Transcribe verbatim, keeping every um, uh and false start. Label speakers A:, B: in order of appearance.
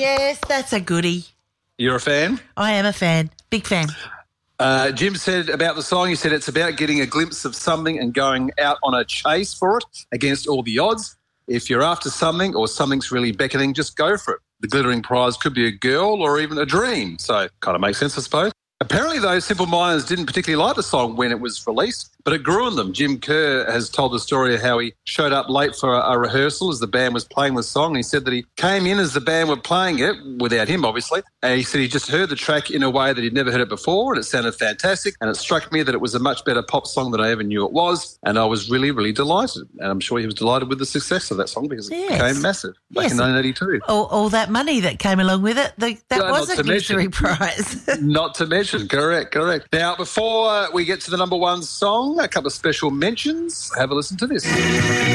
A: yes, that's a goodie.
B: You're a fan?
A: I am a fan. Big fan.
B: Uh, Jim said about the song, he said it's about getting a glimpse of something and going out on a chase for it against all the odds. If you're after something or something's really beckoning, just go for it. The glittering prize could be a girl or even a dream. So kind of makes sense, I suppose. Apparently, though, Simple Minds didn't particularly like the song when it was released, but it grew on them. Jim Kerr has told the story of how he showed up late for a, a rehearsal as the band was playing the song. And he said that he came in as the band were playing it, without him, obviously. And he said he just heard the track in a way that he'd never heard it before, and it sounded fantastic. And it struck me that it was a much better pop song than I ever knew it was. And I was really, really delighted. And I'm sure he was delighted with the success of that song because it
A: Yes.
B: became massive back
A: Yes.
B: in nineteen eighty-two.
A: All, all that money that came along with it, the, that
B: Yeah,
A: was
B: not
A: a
B: to mention-
A: glittery prize.
B: Not to mention, correct, correct. Now, before uh, we get to the number one song, a couple of special mentions. Have a listen to this.